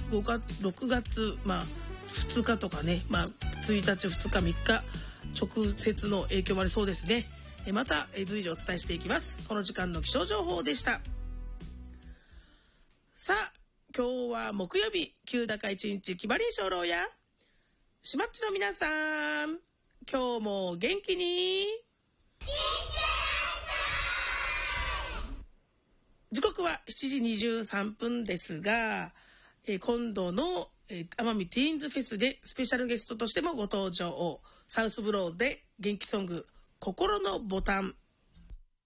6月、2日とかね、1日、2日、3日、直接の影響もありそうですね。また随時お伝えしていきます。この時間の気象情報でした。さあ、今日は木曜日、急高一日気張り精霊やしまっちの皆さん、今日も元気に時刻は7時23分ですが、今度の、奄美ティーンズフェスでスペシャルゲストとしてもご登場、サウスブローで元気ソング心のボタン